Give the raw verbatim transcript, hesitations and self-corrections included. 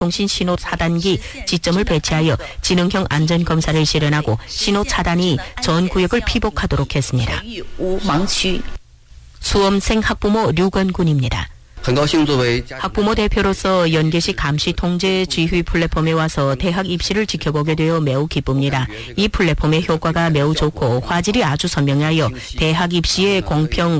통신 신호 차단기 지점을 배치하여 지능형 안전검사를 실현하고 신호 차단이 전 구역을 피복하도록 했습니다. 수험생 학부모 류건군입니다. 학부모 대표로서 연계시 감시 통제 지휘 플랫폼에 와서 대학 입시를 지켜보게 되어 매우 기쁩니다. 이 플랫폼의 효과가 매우 좋고 화질이 아주 선명하여 대학 입시의 공평